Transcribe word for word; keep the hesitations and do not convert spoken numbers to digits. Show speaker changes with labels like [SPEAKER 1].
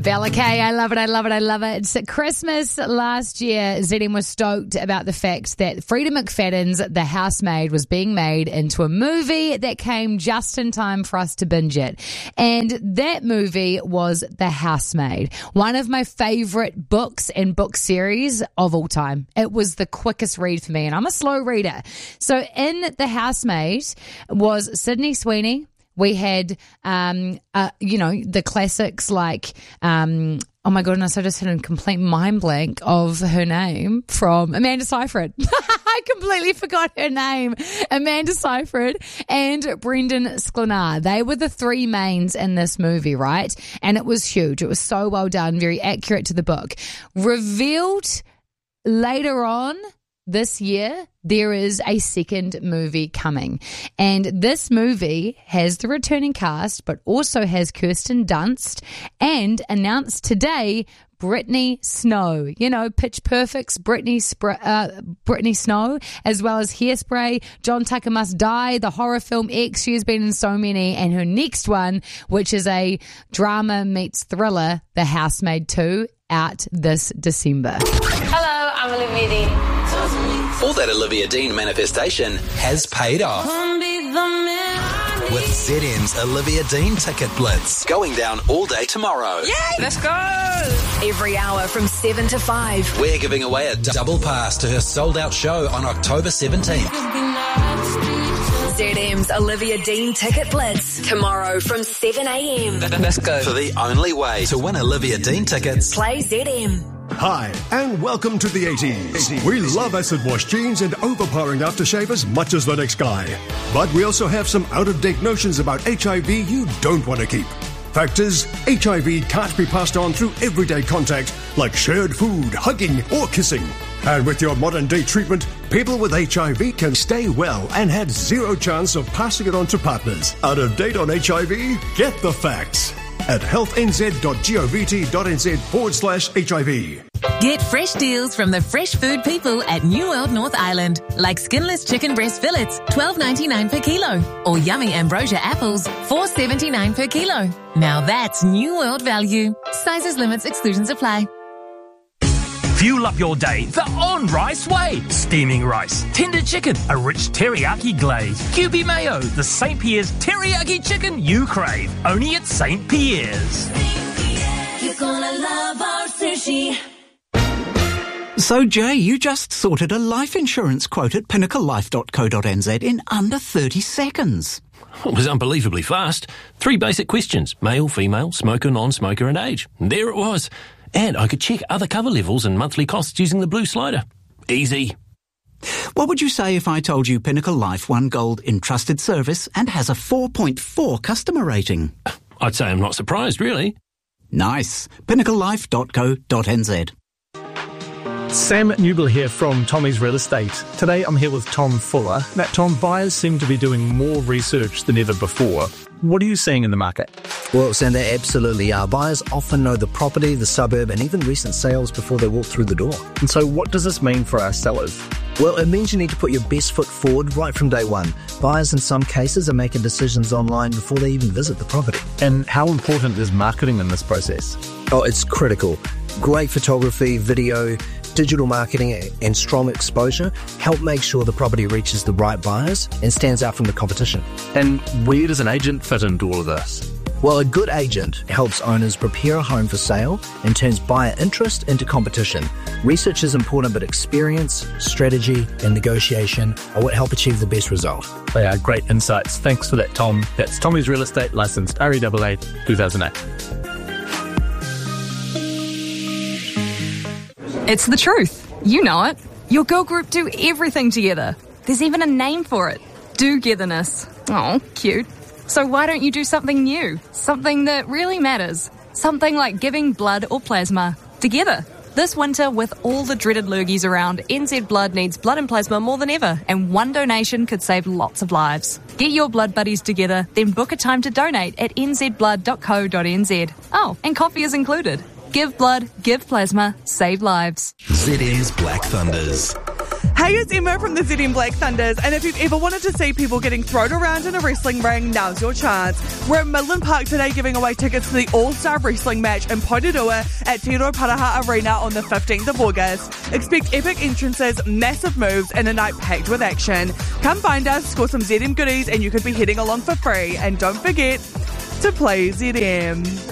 [SPEAKER 1] Bella K, I love it, I love it, I love it. It's at Christmas last year, Z M was stoked about the fact that Frida McFadden's The Housemaid was being made into a movie that came just in time for us to binge it. And that movie was The Housemaid, one of my favourite books and book series of all time. It was the quickest read for me, and I'm a slow reader. So in The Housemaid was Sydney Sweeney. We had, um, uh, you know, the classics like, um, oh my goodness, I just had a complete mind blank of her name from Amanda Seyfried. I completely forgot her name. Amanda Seyfried and Brendan Sklenar. They were the three mains in this movie, right? And it was huge. It was so well done, very accurate to the book. Revealed later on this year, there is a second movie coming. And this movie has the returning cast, but also has Kirsten Dunst and announced today Brittany Snow. You know, Pitch Perfect's Brittany, Spr- uh, Brittany Snow, as well as Hairspray, John Tucker Must Die, the horror film X. She has been in so many. And her next one, which is a drama meets thriller, The Housemaid two, out this December.
[SPEAKER 2] Hello, I'm Olivia Dean.
[SPEAKER 3] All that Olivia Dean manifestation has paid off. With Z M's Olivia Dean Ticket Blitz going down all day tomorrow.
[SPEAKER 2] Yay! Let's go!
[SPEAKER 4] Every hour from seven to five.
[SPEAKER 3] We're giving away a double pass to her sold-out show on October seventeenth.
[SPEAKER 4] Z M's Olivia Dean Ticket Blitz tomorrow from seven a.m.
[SPEAKER 2] Let's go.
[SPEAKER 3] For the only way to win Olivia Dean tickets,
[SPEAKER 4] Play Z M.
[SPEAKER 5] Hi, and welcome to the eighties. We love acid wash jeans and overpowering aftershave as much as the next guy. But we also have some out-of-date notions about H I V you don't want to keep. Fact is, H I V can't be passed on through everyday contact like shared food, hugging, or kissing. And with your modern-day treatment, people with H I V can stay well and have zero chance of passing it on to partners. Out of date on H I V? Get the facts at healthnz.govt.nz forward slash HIV.
[SPEAKER 6] Get fresh deals from the fresh food people at New World North Island, like skinless chicken breast fillets, twelve ninety-nine per kilo, or yummy ambrosia apples, four seventy-nine per kilo. Now that's New World value. Sizes, limits, exclusions apply.
[SPEAKER 7] Fuel up your day the on-rice way. Steaming rice, tender chicken, a rich teriyaki glaze, Q B mayo, the Saint Pierre's teriyaki chicken you crave. Only at Saint Pierre's.
[SPEAKER 8] You're gonna love our sushi.
[SPEAKER 9] So, Jay, you just sorted a life insurance quote at pinnacle life dot co dot n z in under thirty seconds.
[SPEAKER 10] It was unbelievably fast. Three basic questions: male, female, smoker, non-smoker, and age. And there it was. And I could check other cover levels and monthly costs using the blue slider. Easy.
[SPEAKER 9] What would you say if I told you Pinnacle Life won gold in trusted service and has a four point four customer rating?
[SPEAKER 10] I'd say I'm not surprised, really.
[SPEAKER 9] Nice. pinnacle life dot co dot n z.
[SPEAKER 11] Sam Newble here from Tommy's Real Estate. Today I'm here with Tom Fuller. Now, Tom, buyers seem to be doing more research than ever before. What are you seeing in the market?
[SPEAKER 12] Well, Sam, they absolutely are. Buyers often know the property, the suburb, and even recent sales before they walk through the door.
[SPEAKER 11] And so what does this mean for our sellers?
[SPEAKER 12] Well, it means you need to put your best foot forward right from day one. Buyers in some cases are making decisions online before they even visit the property.
[SPEAKER 11] And how important is marketing in this process?
[SPEAKER 12] Oh, it's critical. Great photography, video, digital marketing and strong exposure help make sure the property reaches the right buyers and stands out from the competition.
[SPEAKER 11] And where does an agent fit into all of this?
[SPEAKER 12] Well, a good agent helps owners prepare a home for sale and turns buyer interest into competition. Research is important, but experience, strategy, and negotiation are what help achieve the best result.
[SPEAKER 11] They are great insights. Thanks for that, Tom. That's Tommy's Real Estate, licensed R E A A two thousand eight.
[SPEAKER 13] It's the truth. You know it. Your girl group do everything together. There's even a name for it. Do-getherness. Oh, cute. So why don't you do something new? Something that really matters. Something like giving blood or plasma together. This winter, with all the dreaded lurgies around, N Z Blood needs blood and plasma more than ever, and one donation could save lots of lives. Get your blood buddies together, then book a time to donate at n z blood dot co dot n z. Oh, and coffee is included. Give blood, give plasma, save lives.
[SPEAKER 3] Z M's Black Thunders.
[SPEAKER 14] Hey, it's Emma from the Z M Black Thunders, and if you've ever wanted to see people getting thrown around in a wrestling ring, now's your chance. We're at Midland Park today giving away tickets to the All-Star Wrestling match in Porirua at Te Paraha Arena on the fifteenth of August. Expect epic entrances, massive moves, and a night packed with action. Come find us, score some Z M goodies, and you could be heading along for free. And don't forget to play Z M.